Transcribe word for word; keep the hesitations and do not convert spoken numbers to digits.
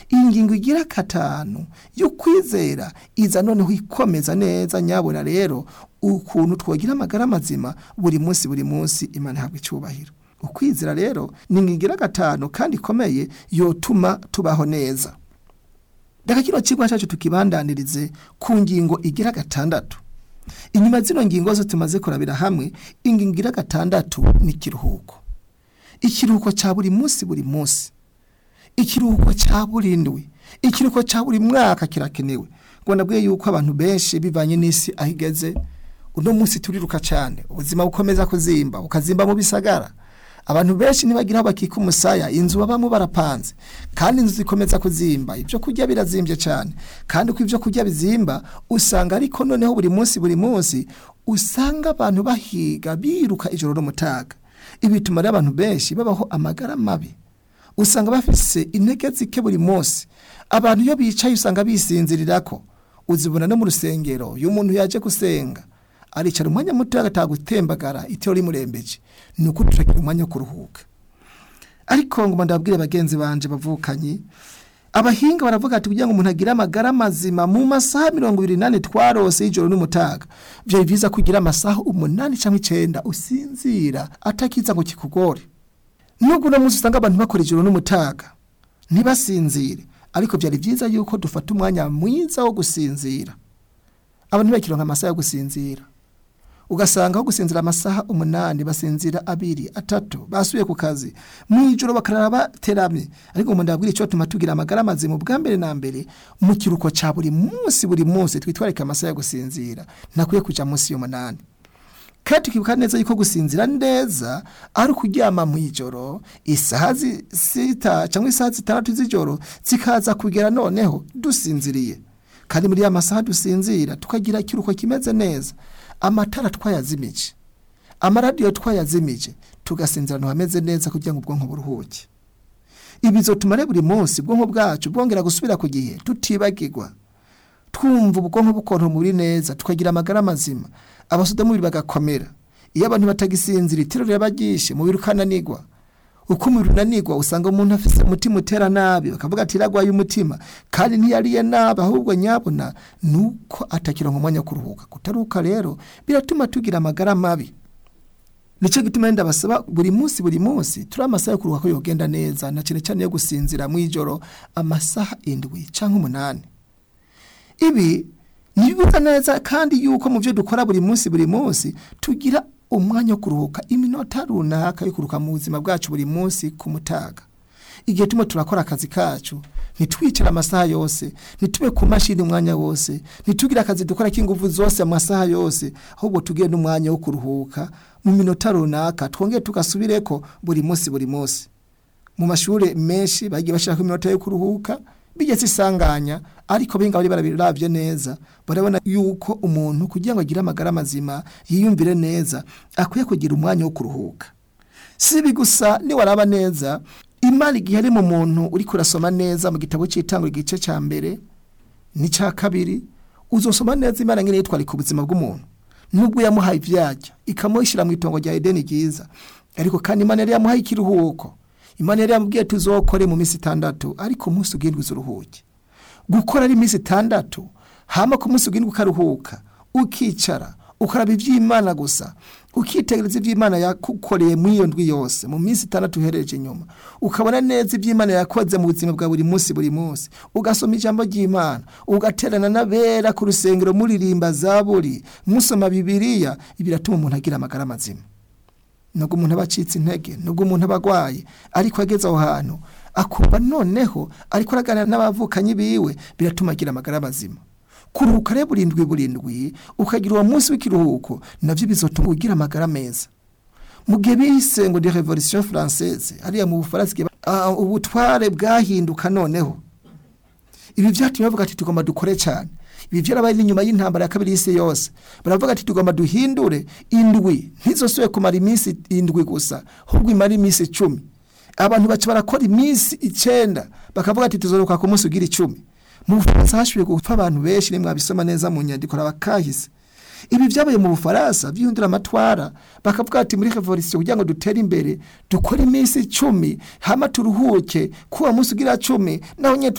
ingingo igira gatanu yo kwizera iza noneho ikomeza neza nyabona rero ukuntu twogira amagara mazima buri munsi buri munsi Imana ihabwa icyubahiro. Ukwizera rero ni ingingo igira gatanu kandi ikomeye yotuma tubaho neza. Daka kino kigwa cyacu tukibandanirize ku ngingo igira gatandatu. Inyuma zino ngingo zo tumaze kurabira hamwe, ingingo igira gatandatu ni kiruhuko. Ikiruhuko cya buri munsi buri munsi. Ikiruhuko cya buri ndwi. Ikiruhuko cya buri mwaka kirakenewe. Ngo nabwiye yuko abantu benshi bivanye n'isi ahigeze, uno munsi turiruka cyane, ubuzima bukomeza kuzimba, ukazimba mu bisagara. Abantu benshi nibagira bakika umusaya, inzu babamo barapanze, kandi inzu zikomeza kuzimba, ibyo kurya birazimbye cyane, kandi uko ibyo kurya bizimba usanga ariko noneho buri munsi buri munsi usanga abantu bahiga biruka ijoro n'umutaga. Ibi bituma abantu benshi babaho amagara mabi, usanga bafise intege zike buri munsi. Abantu iyo bicaye usanga bisinzirirako, uzibona no mu rusengero iyo umuntu yaje gusenga aricara umwanya muto agatagutembagara itero rimurembeje, nuko turakira umwanya wo kuruhuka. Ariko ngo ndabwire bagenzi banje bavukanye, abahinga baravuga ati kugira ngo umuntu agire amagara mazima mu masaha mirongo ibiri n'ane twarose y'ijoro n'umutaga, byo biza kugira amasaha umunani cyangwa icenda usinzira atakiza ngo kikugore. Nubwo no munsi usanga abantu bakora ijoro n'umutaga ntibasinzire, ariko byari byiza yuko dufata umwanya mwiza wo gusinzira. Abantu bakironka amasaha yo gusinzira, ugasanga aho gusinzira amasaha umunani basinzira abiri atatu, basubiye ku kazi mu ijoro bakarara bateramye. Ariko umuntu ndabwira icyo tuma tugira amagara mazima bwa mbere na mbere mu kiruko cya buri munsi buri munsi twitwareka amasaha yo gusinzira nakwiye kuja munsi y'umunani. Kandi tukibuka neza yuko gusinzira neza ari kuryama mu ijoro isaha sita cyangwa isaha zitandatu z'ijoro zikaza kugera noneho dusinziriye. Kandi muri ya masaha dusinzira tukagira ikiruko kimeze neza, amatara twayazimije, amaradiyo twayazimije, tugasinzira no hameze neza kugira ngo ubwonko buruhuke. Ibizotuma rero buri munsi ubwonko bwacu bwongera gusubira ku gihe, tutibagirwa, twumva ubwonko bukonto muri neza, tukagira amagara mazima, abasoda mubiri bagakomera. Iyo abantu batagisinzira itiro ryabagishe mubiri ukananigwa, uko umubiri unanigwa usanga umuntu afise umutima utera nabi, bakavuga ati iragwaye umutima, kandi ntiyariye nabi ahubwo nyabona nuko atakironka umwanya wo kuruhuka. Kutaruka rero biratuma tugira amagara mabi. Nico gituma ndabasaba buri munsi buri munsi turi amasaha yo kuruhuka ko yogenda neza, na cyane cyane yo gusinzira mu ijoro amasaha indwi canke umunani. Ibi nibibuza neza kandi yuko mu byo dukora buri munsi buri munsi tugira umwanya wo kuruhuka iminota runaka yo kuruhuka mu buzima bwacu buri munsi ku mutaga. Igihe tumo turakora akazi kacu nitwicara amasaha yose, nitube ku mashini umwanya wose, nitugira akazi dukora kinguvu zose amasaha yose, ahubwo tugiye n'umwanya wo kuruhuka mu minota runaka twongeye tugasubireko buri munsi buri munsi. Mu mashure menshi bagiye bashaka iminota yo kuruhuka bigeze isanganya, ariko benga bari barabiravye neza barabona yuko umuntu kugira ngo agire amagara mazima yiyumvire neza akwiye kugira umwanya wo kuruhuka. Sibi gusa ni waraba neza Imana igihe ari mu muntu uri kurasoma neza mu gitabo cy'Itanguriro igice cya mbere n'icya kabiri, uzosoma neza Imana ngene yitwara ku buzima bw'umuntu. Nubwo yamuhaye ivyajya ikamushira mu itongo rya Edeni ryiza, ariko kandi Imana yari yamuhaye ikiruhuko. Imana yari yamubwiye tuzokore mu minsi itandatu, ariko umunsi ugindwi uzuruhuke. Gukora ari minsi itandatu, hama ku munsi ugindwi ukaruhuka, ukicara ukaraba ivy'Imana gusa, ukitegereza ivy'Imana yakukoreye mu iyo ndwi yose mu minsi itandatu uhereje nyuma, ukabona neza ivy'Imana yakoze mu buzima bwa buri munsi buri munsi, ugasoma ijambo ry'Imana, ugaterana n'abera ku rusengero muririmba zaburi, musoma Bibiliya, ibiratuma umuntu agira amagara mazima. Nubwo umuntu abacitse intege, nubwo umuntu abagwaye, ariko ageze aho hantu akumva noneho ariko araganira n'abavukanyi biwe, biratuma agira amagara mazima. Kuruhuka rero burindwi burindwi ukagira uwo munsi w'ikiruhuko, navyo bizotuma ugira amagara meza. Mu gihe bise ngo de Revolution Française ariya mu Bufaransa, uh, ubutware bwahinduka noneho. Ibi vyatumye bavuga ati tugomba dukore cyane. Ibi vyarabaye inyuma y'intambara ya kabiri y'isi yose. Baravuga ati tugomba duhindure indwi, ntizosubire kumara iminsi indwi gusa, ahubwo imara iminsi icumi. Abantu baca barakora iminsi icenda, bakavuga ati tuzoruka ku munsi ugira icumi. Mu Bufaransa hashubiye gupfa abantu benshi, nimwe abisoma neza mu nyandiko rabakahise. Ibi vyabaye mu Bufaransa byihundura amatwara, bakavuga ati muri revolution kugira ngo dutere imbere dukora iminsi icumi hama turuhuke kuwa munsi ugira cumi, naho nye